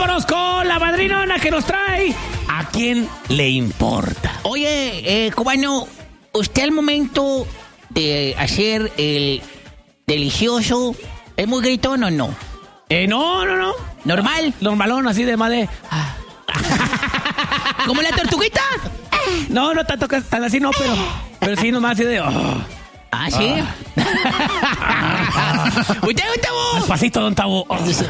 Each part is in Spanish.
Vámonos con la madrinona que nos trae. ¿A quién le importa? Oye, cubano, ¿usted al momento de hacer el delicioso es muy gritón o no? No. ¿Normal? Normalón, así de madre. ¿Como la tortuguita? No tanto que tan así, no, pero sí nomás así de... Ah, ¿sí? ¿Usted, don Tabo? Despacito, don Tabo.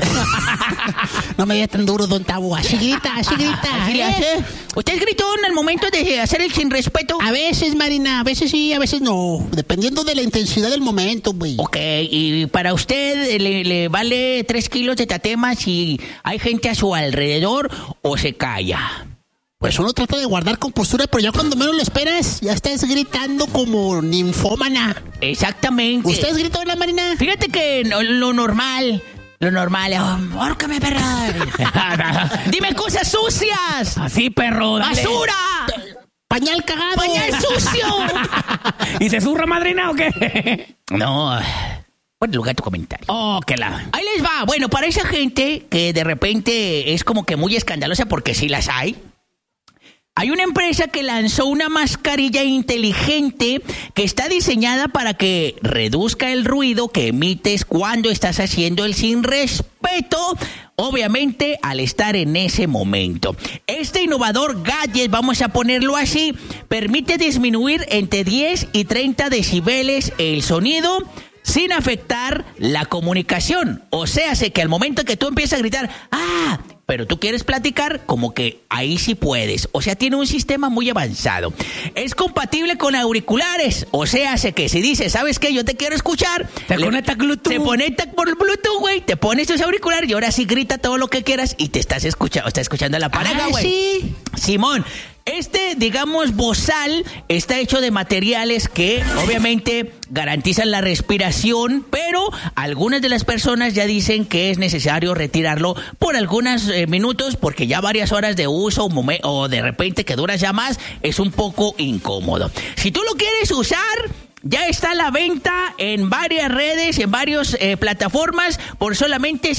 No me digas tan duro, don Tabo. Así grita. ¿Así le hace? ¿Usted es gritón al momento de hacer el sin respeto? A veces, Marina, a veces sí, a veces no. Dependiendo de la intensidad del momento, güey. Ok, y para usted le vale 3 kilos de tatema si hay gente a su alrededor o se calla. Pues uno trata de guardar compostura, pero ya cuando menos lo esperas, ya estás gritando como ninfómana. Exactamente. ¿Usted es gritona, Marina? Fíjate que lo normal, ¡ahórcame, perra! ¡Dime cosas sucias! Así, perro. Dale. ¡Basura! ¡Pañal cagado! ¡Pañal sucio! ¿Y se zurra, madrina, o qué? No, buen lugar tu comentario. Ahí les va. Bueno, para esa gente que de repente es como que muy escandalosa, porque sí las hay una empresa que lanzó una mascarilla inteligente que está diseñada para que reduzca el ruido que emites cuando estás haciendo el sin respeto, obviamente al estar en ese momento. Este innovador gadget, vamos a ponerlo así, permite disminuir entre 10 y 30 decibeles el sonido sin afectar la comunicación. O sea, sé que al momento que tú empiezas a gritar, pero tú quieres platicar, como que ahí sí puedes. O sea, tiene un sistema muy avanzado. Es compatible con auriculares. O sea, sé que si dices, ¿sabes qué? Yo te quiero escuchar. Se conecta Bluetooth. Se conecta por Bluetooth, güey. Te pones tus auriculares y ahora sí grita todo lo que quieras y te estás escuchando. Estás escuchando a la pareja, güey. Sí. Simón, digamos, bozal está hecho de materiales que obviamente garantizan la respiración, pero algunas de las personas ya dicen que es necesario retirarlo por algunos minutos porque ya varias horas de uso o de repente que duras ya más es un poco incómodo. Si tú lo quieres usar, ya está a la venta en varias redes, en varias plataformas por solamente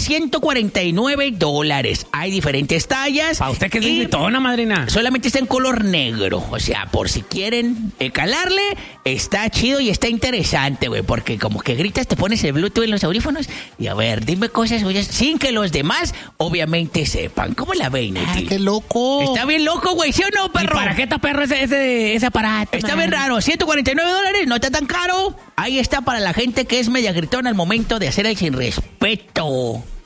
$149. Hay diferentes tallas. ¿Para usted que es gritona, madrina? Solamente está en color negro. O sea, por si quieren calarle, está chido y está interesante, güey. Porque como que gritas, te pones el Bluetooth en los audífonos y a ver, dime cosas suyas sin que los demás obviamente sepan. ¿Cómo la ven, Neti? ¡Qué loco! Está bien loco, güey, ¿sí o no, perro? ¿Y para qué está, perro, ese aparato? Está bien raro. $149, no está tan caro. Ahí está para la gente que es media gritona al momento de hacer el sin respeto.